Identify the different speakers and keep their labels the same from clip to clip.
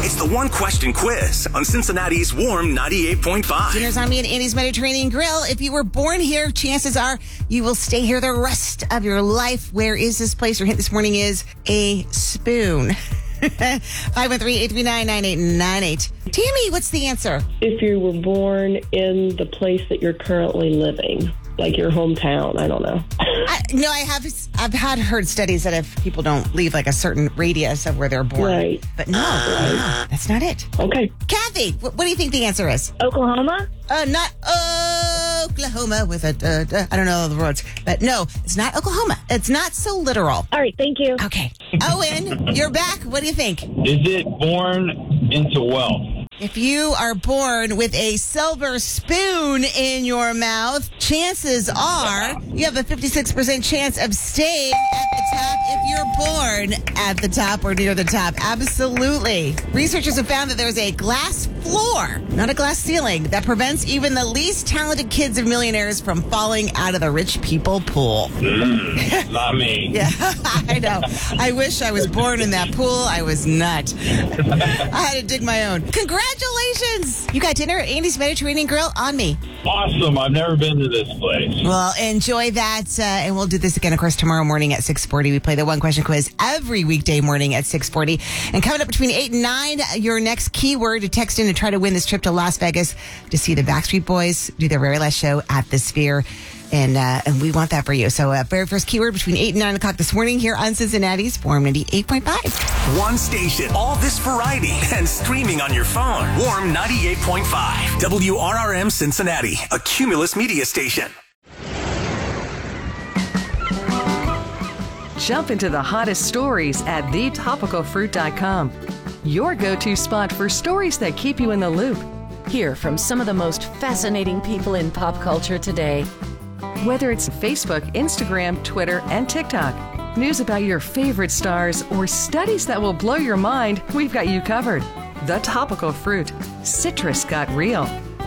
Speaker 1: It's the one question quiz on Cincinnati's Warm 98.5.
Speaker 2: Dinner's on me and Andy's Mediterranean Grill. If you were born here, chances are you will stay here the rest of your life. Where is this place? Your hint this morning is a spoon. 513-839-9898. Tammy, what's the answer?
Speaker 3: If you were born in the place that you're currently living, like your hometown, I don't know.
Speaker 2: I've heard studies that if people don't leave like a certain radius of where they're born.
Speaker 3: Right.
Speaker 2: But no, that's not it.
Speaker 3: Okay.
Speaker 2: Kathy, what do you think the answer is?
Speaker 4: Oklahoma?
Speaker 2: Not Oklahoma with a, I don't know the words. But no, it's not Oklahoma. It's not so literal.
Speaker 4: All right, thank you.
Speaker 2: Okay. Owen, you're back. What do you think?
Speaker 5: Is it born into wealth?
Speaker 2: If you are born with a silver spoon in your mouth, chances are you have a 56% chance of staying at the top if you're born at the top or near the top. Absolutely. Researchers have found that there's a glass floor, not a glass ceiling, that prevents even the least talented kids of millionaires from falling out of the rich people pool.
Speaker 5: Not me.
Speaker 2: Yeah, I know. I wish I was born in that pool. I was not. I had to dig my own. Congratulations! You got dinner at Andy's Mediterranean Grill on me.
Speaker 5: Awesome. I've never been to this place.
Speaker 2: Well, enjoy that. And we'll do this again, of course, tomorrow morning at 6:40. We play the one question quiz every weekday morning at 6:40. And coming up between 8 and 9, your next keyword to text in to try to win this trip to Las Vegas to see the Backstreet Boys do their very last show at the Sphere. And we want that for you. So very first keyword between 8 and 9 o'clock this morning here on Cincinnati's Warm 98.5.
Speaker 1: One station, all this variety, and streaming on your phone. Warm 98.5. WRRM Cincinnati, a Cumulus media station.
Speaker 6: Jump into the hottest stories at thetopicalfruit.com. Your go-to spot for stories that keep you in the loop.
Speaker 7: Hear from some of the most fascinating people in pop culture today.
Speaker 6: Whether it's Facebook, Instagram, Twitter, and TikTok, news about your favorite stars, or studies that will blow your mind, we've got you covered. The Topical Fruit. Citrus got real.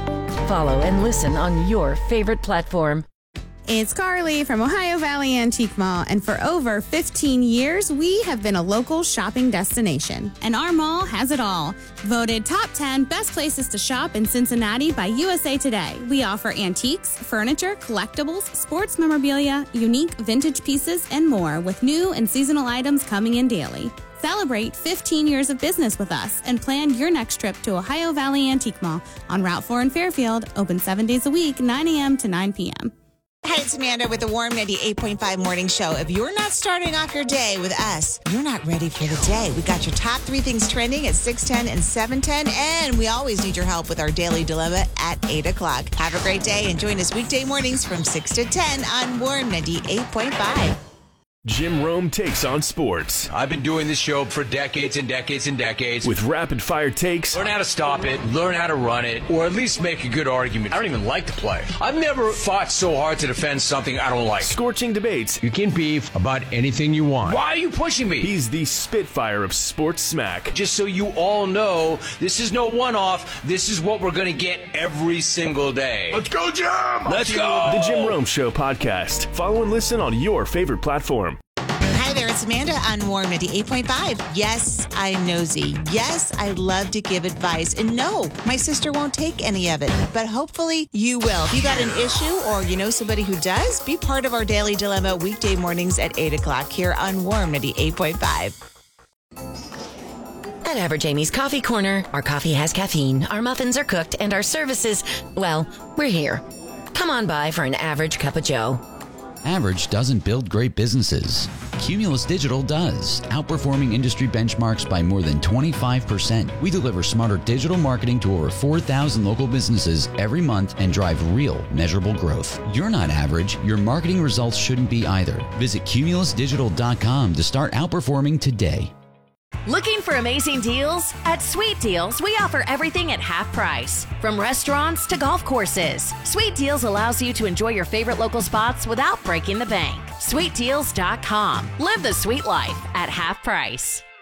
Speaker 7: Follow and listen on your favorite platform.
Speaker 8: It's Carly from Ohio Valley Antique Mall, and for over 15 years, we have been a local shopping destination. And our mall has it all. Voted top 10 best places to shop in Cincinnati by USA Today. We offer antiques, furniture, collectibles, sports memorabilia, unique vintage pieces, and more, with new and seasonal items coming in daily. Celebrate 15 years of business with us and plan your next trip to Ohio Valley Antique Mall on Route 4 in Fairfield, open 7 days a week, 9 a.m. to 9 p.m.
Speaker 2: Hi, it's Amanda with the Warm 98.5 Morning Show. If you're not starting off your day with us, you're not ready for the day. We got your top 3 things trending at 6:10 and 7:10, and we always need your help with our Daily Dilemma at 8 o'clock. Have a great day and join us weekday mornings from 6 to 10 on Warm 98.5.
Speaker 9: Jim Rome takes on sports.
Speaker 10: I've been doing this show for decades and decades and decades.
Speaker 9: With rapid-fire takes.
Speaker 10: Learn how to stop it, learn how to run it, or at least make a good argument. I don't even like to play. I've never fought so hard to defend something I don't like.
Speaker 9: Scorching debates.
Speaker 10: You can beef about anything you want. Why are you pushing me?
Speaker 9: He's the Spitfire of sports smack.
Speaker 10: Just so you all know, this is no one-off. This is what we're going to get every single day.
Speaker 5: Let's go, Jim!
Speaker 10: Let's go!
Speaker 9: The Jim Rome Show podcast. Follow and listen on your favorite platform.
Speaker 2: Hi there, it's Amanda on Warm 98.5. Yes, I'm nosy. Yes, I love to give advice. And no, my sister won't take any of it. But hopefully you will. If you got an issue or you know somebody who does, be part of our Daily Dilemma weekday mornings at 8 o'clock here on Warm 98.5.
Speaker 7: At Average Amy's Coffee Corner, our coffee has caffeine, our muffins are cooked, and our services, well, we're here. Come on by for an average cup of joe.
Speaker 11: Average doesn't build great businesses. Cumulus Digital does, outperforming industry benchmarks by more than 25%. We deliver smarter digital marketing to over 4,000 local businesses every month and drive real, measurable growth. You're not average. Your marketing results shouldn't be either. Visit cumulusdigital.com to start outperforming today.
Speaker 12: Looking for amazing deals? At Sweet Deals, we offer everything at half price. From restaurants to golf courses, Sweet Deals allows you to enjoy your favorite local spots without breaking the bank. SweetDeals.com. Live the sweet life at half price.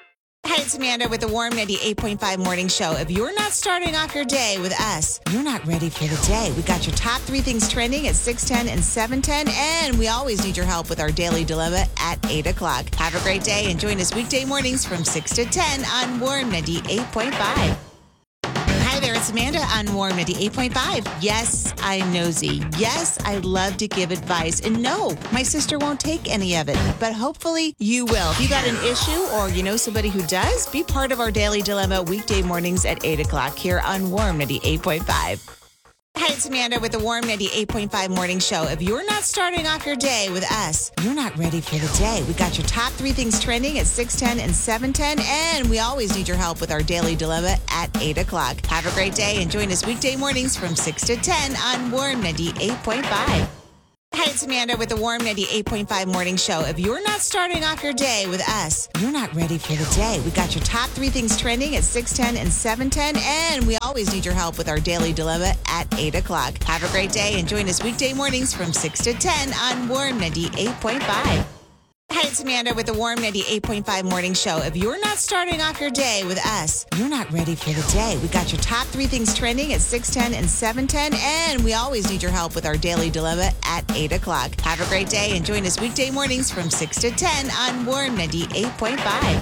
Speaker 2: Hi, it's Amanda with the Warm 98.5 Morning Show. If you're not starting off your day with us, you're not ready for the day. We got your top 3 things trending at 6:10 and 7:10, and we always need your help with our Daily Dilemma at 8 o'clock. Have a great day and join us weekday mornings from 6 to 10 on Warm 98.5. Hi there, it's Amanda on Warm 98.5. Yes, I'm nosy. Yes, I love to give advice. And no, my sister won't take any of it. But hopefully you will. If you got an issue or you know somebody who does, be part of our Daily Dilemma weekday mornings at 8 o'clock here on Warm 98.5. Hi, it's Amanda with the Warm 98.5 Morning Show. If you're not starting off your day with us, you're not ready for the day. We got your top 3 things trending at 6:10 and 7:10, and we always need your help with our Daily Dilemma at 8 o'clock. Have a great day and join us weekday mornings from 6 to 10 on Warm 98.5. Hi, it's Amanda with the Warm 98.5 Morning Show. If you're not starting off your day with us, you're not ready for the day. We got your top 3 things trending at 6:10 and 7:10, and we always need your help with our Daily Dilemma at 8 o'clock. Have a great day and join us weekday mornings from 6 to 10 on Warm 98.5. Hi, it's Amanda with the Warm 98.5 Morning Show. If you're not starting off your day with us, you're not ready for the day. We got your top 3 things trending at 6:10 and 7:10, and we always need your help with our Daily Dilemma at 8 o'clock. Have a great day and join us weekday mornings from 6 to 10 on Warm 98.5.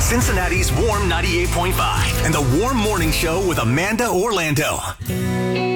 Speaker 1: Cincinnati's Warm 98.5 and the Warm Morning Show with Amanda Orlando.